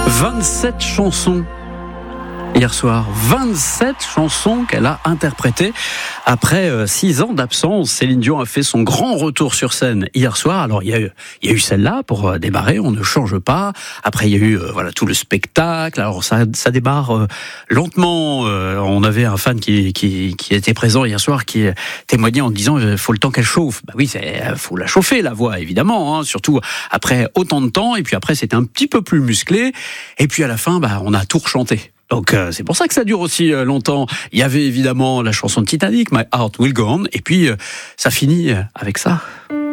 27 chansons hier soir, 27 chansons qu'elle a interprétées après 6 ans d'absence. Céline Dion a fait son grand retour sur scène hier soir. Alors il y a eu celle-là pour démarrer, on ne change pas. Après il y a eu tout le spectacle. Alors ça démarre lentement. On avait un fan qui était présent hier soir qui témoignait en disant faut le temps qu'elle chauffe. Bah oui, faut la chauffer la voix évidemment, hein, surtout après autant de temps. Et puis après c'était un petit peu plus musclé. Et puis à la fin, on a tout rechanté. Donc c'est pour ça que ça dure aussi longtemps. Il y avait évidemment la chanson de Titanic, My Heart Will Go On, et puis ça finit avec ça.